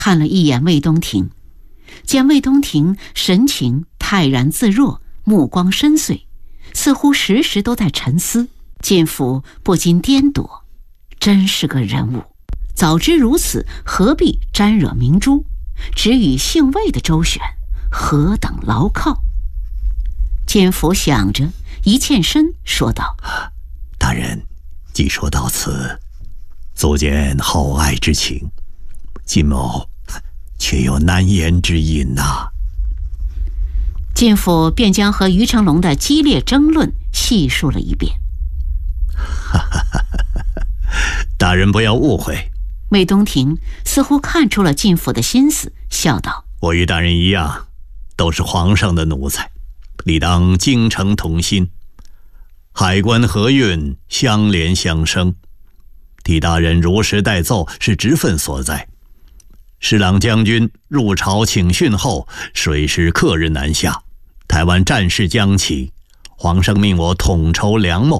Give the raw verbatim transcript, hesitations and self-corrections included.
看了一眼魏东亭，见魏东亭神情泰然自若，目光深邃，似乎时时都在沉思。晋府不禁颠躲，真是个人物，早知如此，何必沾惹明珠？只与姓魏的周旋，何等牢靠！晋府想着，一欠身说道： 大人既说到此，足见厚爱之情，晋某却有难言之隐呐、啊。 晋府便将和于成龙的激烈争论细述了一遍。 大人不要误会。 魏东亭似乎看出了晋府的心思，笑道： 我与大人一样，都是皇上的奴才，理当精诚同心，海关河运相连相生，替大人如实代奏是职分所在。施琅将军入朝请训后，水师克日南下，台湾战事将起，皇上命我统筹粮秣，